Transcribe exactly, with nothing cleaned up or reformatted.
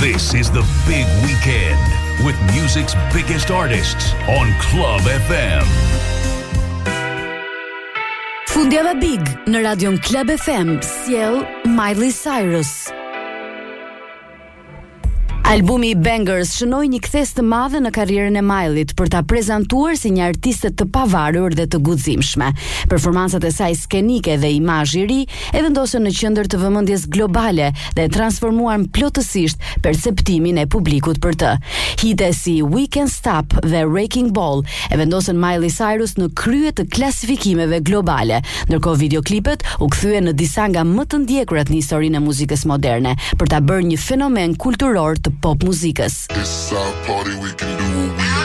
This is the big weekend with music's biggest artists on Club F M. Fundjava Big në radion Club F M sjell Miley Cyrus. Albumi Bangers shënoi një kthes të madhe në karrierën e Mileyt për ta prezantuar si një artiste të pavarur dhe të guximshme. Performancat e saj skenike dhe imazhi i ri e vendosën në qendër të vëmendjes globale dhe transformuan plotësisht perceptimin e publikut për të. Hite si We Can't Stop dhe Wrecking Ball e vendosën Miley Cyrus në krye të klasifikimeve globale, ndërkohë videoklipet u kthyen në disa nga më të ndjekurat në historinë e muzikës moderne për ta bërë një fenomen kulturor të pop muzikës. It's our party, we can do what we